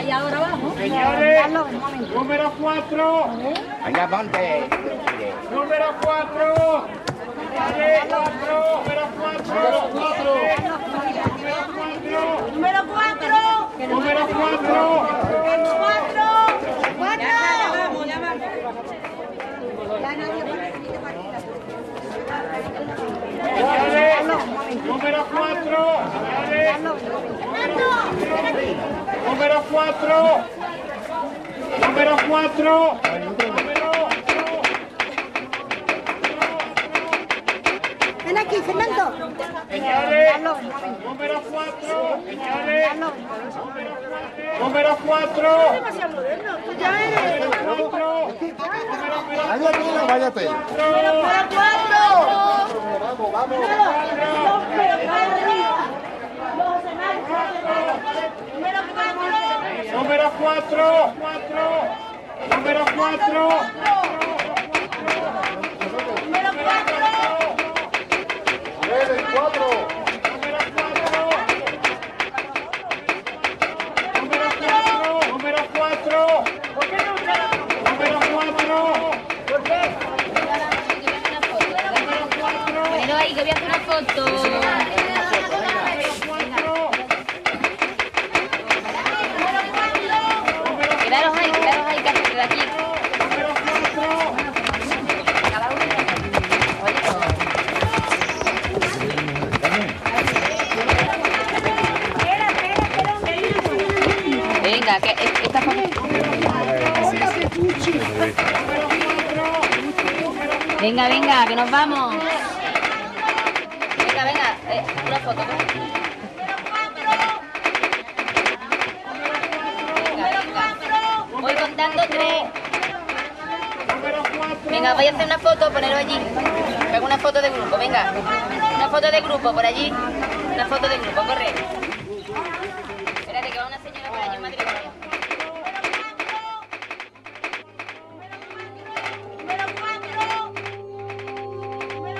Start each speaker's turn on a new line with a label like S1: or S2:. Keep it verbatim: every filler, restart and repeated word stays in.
S1: ahí ahora abajo.
S2: Señores, número cuatro.
S3: Venga, ponte.
S2: Número cuatro. Señores, cuatro. Número cuatro.
S1: Número cuatro.
S2: Número cuatro.
S1: Cuatro. Cuatro.
S2: Señores, número cuatro. Señores, número cuatro. Número cuatro.
S1: Ven aquí, Fernando.
S2: Señores, número cuatro. Señores, número cuatro.
S1: Ya eres.
S2: Número cuatro.
S4: Vaya tela, vaya tela.
S1: Número cuatro.
S4: Vamos, vamos.
S2: Número cuatro. Número cuatro.
S4: Eres cuatro.
S2: Número cuatro. Número cuatro.
S5: Ponelo ahí que voy a hacer una foto. Quedaros ahí, quedaros ahí, que de aquí. Cada uno. Venga, que esta foto. Venga, venga, que nos vamos. Venga, venga, eh, una foto. Venga, venga. Voy contando tres. Venga, voy a hacer una foto, ponerlo allí. Hago una foto de grupo, venga. Una foto de grupo por allí. Una foto de grupo, corre.